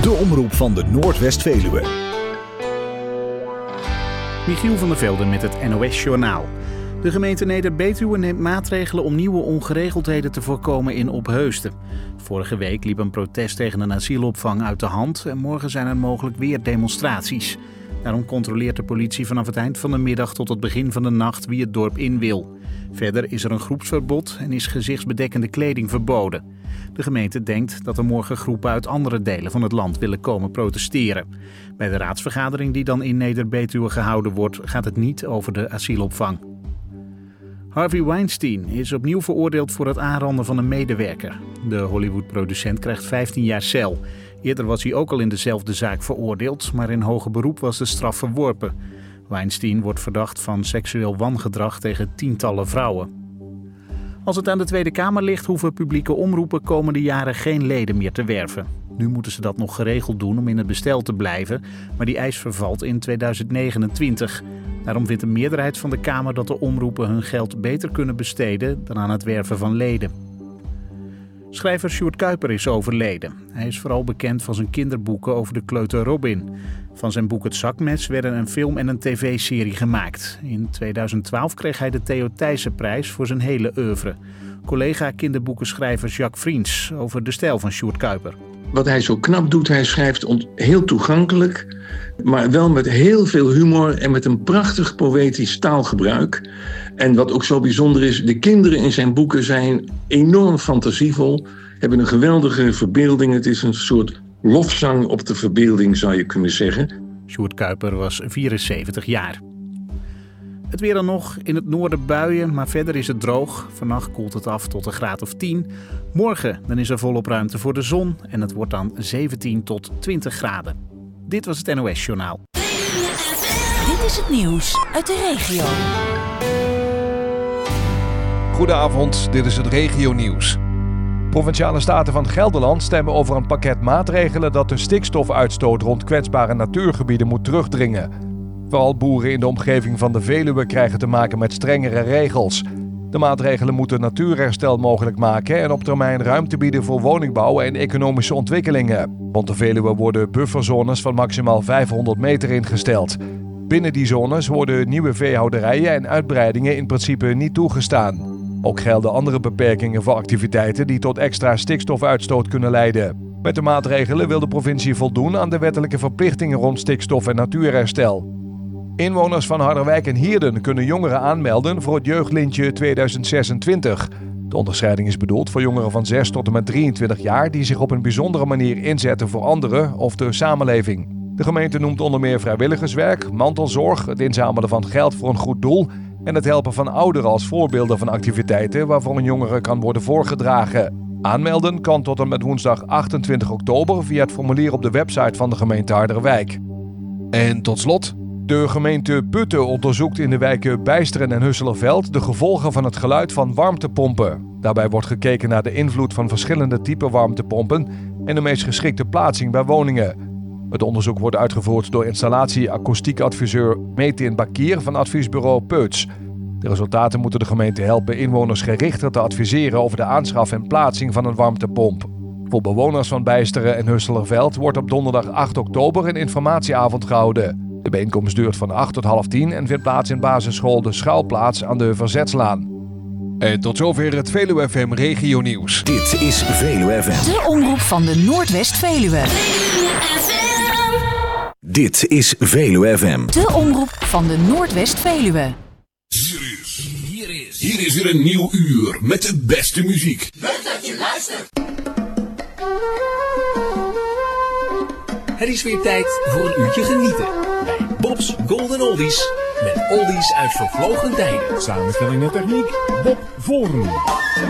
De omroep van de Noordwest-Veluwe. Michiel van der Velde met het NOS-journaal. De gemeente Neder-Betuwe neemt maatregelen om nieuwe ongeregeldheden te voorkomen in Opheusden. Vorige week liep een protest tegen een asielopvang uit de hand en morgen zijn er mogelijk weer demonstraties. Daarom controleert de politie vanaf het eind van de middag tot het begin van de nacht wie het dorp in wil. Verder is er een groepsverbod en is gezichtsbedekkende kleding verboden. De gemeente denkt dat er morgen groepen uit andere delen van het land willen komen protesteren. Bij de raadsvergadering die dan in Neder-Betuwe gehouden wordt, gaat het niet over de asielopvang. Harvey Weinstein is opnieuw veroordeeld voor het aanranden van een medewerker. De Hollywood-producent krijgt 15 jaar cel. Eerder was hij ook al in dezelfde zaak veroordeeld, maar in hoger beroep was de straf verworpen. Weinstein wordt verdacht van seksueel wangedrag tegen tientallen vrouwen. Als het aan de Tweede Kamer ligt, hoeven publieke omroepen komende jaren geen leden meer te werven. Nu moeten ze dat nog geregeld doen om in het bestel te blijven, maar die eis vervalt in 2029. Daarom vindt een meerderheid van de Kamer dat de omroepen hun geld beter kunnen besteden dan aan het werven van leden. Schrijver Sjoerd Kuiper is overleden. Hij is vooral bekend van zijn kinderboeken over de kleuter Robin. Van zijn boek Het Zakmes werden een film en een tv-serie gemaakt. In 2012 kreeg hij de Theo Thijssenprijs voor zijn hele oeuvre. Collega kinderboekenschrijver Jacques Vriends over de stijl van Sjoerd Kuiper. Wat hij zo knap doet, hij schrijft heel toegankelijk, maar wel met heel veel humor en met een prachtig poëtisch taalgebruik. En wat ook zo bijzonder is, de kinderen in zijn boeken zijn enorm fantasievol, hebben een geweldige verbeelding. Het is een soort lofzang op de verbeelding, zou je kunnen zeggen. Sjoerd Kuiper was 74 jaar. Het weer dan nog, in het noorden buien, maar verder is het droog. Vannacht koelt het af tot een graad of 10. Morgen dan is er volop ruimte voor de zon en het wordt dan 17 tot 20 graden. Dit was het NOS-journaal. Dit is het nieuws uit de regio. Goedenavond, dit is het regionieuws. Provinciale Staten van Gelderland stemmen over een pakket maatregelen dat de stikstofuitstoot rond kwetsbare natuurgebieden moet terugdringen. Vooral boeren in de omgeving van de Veluwe krijgen te maken met strengere regels. De maatregelen moeten natuurherstel mogelijk maken en op termijn ruimte bieden voor woningbouw en economische ontwikkelingen. Rond de Veluwe worden bufferzones van maximaal 500 meter ingesteld. Binnen die zones worden nieuwe veehouderijen en uitbreidingen in principe niet toegestaan. Ook gelden andere beperkingen voor activiteiten die tot extra stikstofuitstoot kunnen leiden. Met de maatregelen wil de provincie voldoen aan de wettelijke verplichtingen rond stikstof en natuurherstel. Inwoners van Harderwijk en Hierden kunnen jongeren aanmelden voor het jeugdlintje 2026. De onderscheiding is bedoeld voor jongeren van 6 tot en met 23 jaar die zich op een bijzondere manier inzetten voor anderen of de samenleving. De gemeente noemt onder meer vrijwilligerswerk, mantelzorg, het inzamelen van geld voor een goed doel en het helpen van ouderen als voorbeelden van activiteiten waarvoor een jongere kan worden voorgedragen. Aanmelden kan tot en met woensdag 28 oktober via het formulier op de website van de gemeente Harderwijk. En tot slot, de gemeente Putten onderzoekt in de wijken Bijsteren en Husselerveld de gevolgen van het geluid van warmtepompen. Daarbij wordt gekeken naar de invloed van verschillende typen warmtepompen en de meest geschikte plaatsing bij woningen. Het onderzoek wordt uitgevoerd door installatie-akoestiekadviseur Metin Bakir van adviesbureau Peuts. De resultaten moeten de gemeente helpen inwoners gerichter te adviseren over de aanschaf en plaatsing van een warmtepomp. Voor bewoners van Bijsteren en Husselerveld wordt op donderdag 8 oktober een informatieavond gehouden. De bijeenkomst duurt van 8 tot half 10 en vindt plaats in basisschool De Schuilplaats aan de Verzetslaan. En tot zover het Veluwe FM regionieuws. Dit is Veluwe FM. De omroep van de Noordwest-Veluwe. Dit is Veluwe FM. De omroep van de Noordwest-Veluwe. Hier is weer een nieuw uur met de beste muziek. Leuk dat je luistert. Het is weer tijd voor een uurtje genieten. Bij Bob's Golden Oldies. Met oldies uit vervlogen tijden. Samenstelling en techniek, Bob Voorn.